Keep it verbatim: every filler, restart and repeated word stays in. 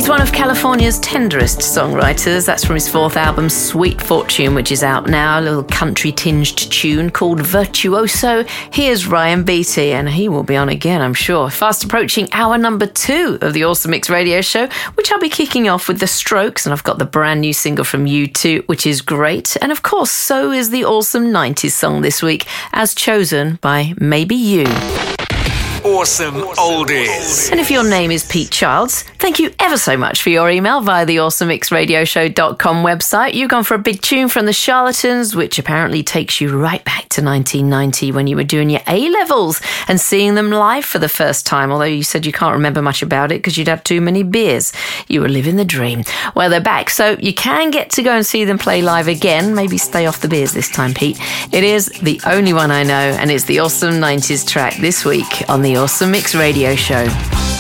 He's one of California's tenderest songwriters. That's from his fourth album, Sweet Fortune, which is out now. A little country-tinged tune called Virtuoso. Here's Ryan Beatty, and he will be on again, I'm sure. Fast approaching hour number two of the Awesome Mix Radio Show, which I'll be kicking off with The Strokes, and I've got the brand new single from U two, which is great. And of course, so is the Awesome nineties song this week, as chosen by Maybe You. Awesome Oldies. And if your name is Pete Childs, thank you ever so much for your email via the awesome mix radio show dot com website. You've gone for a big tune from the Charlatans, which apparently takes you right back to nineteen ninety when you were doing your A-levels and seeing them live for the first time, although you said you can't remember much about it because you'd had too many beers. You were living the dream. Well, they're back, so you can get to go and see them play live again. Maybe stay off the beers this time, Pete. It is the only one I know, and it's the Awesome nineties track this week on the Awesome Mix Radio Show.